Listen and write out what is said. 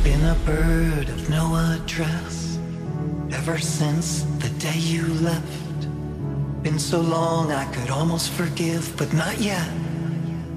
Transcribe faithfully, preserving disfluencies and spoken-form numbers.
been a bird of no address ever since the day you left. Been so long I could almost forgive, but not yet.